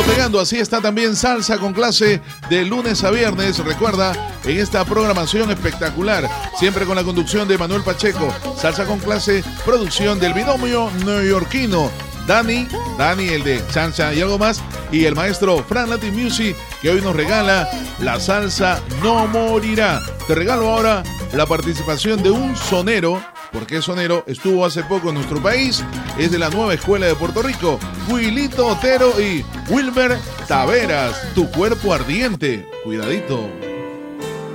pegando, así está también Salsa con Clase de lunes a viernes. Recuerda, en esta programación espectacular, siempre con la conducción de Manuel Pacheco. Salsa con Clase, producción del binomio neoyorquino Dani, el de Chancha y algo más, y el maestro Fran Latin Music, que hoy nos regala La Salsa No Morirá. Te regalo ahora la participación de un sonero, porque sonero estuvo hace poco en nuestro país, es de la nueva escuela de Puerto Rico, Wilito Otero y Wilmer Taveras, Tu Cuerpo Ardiente. Cuidadito.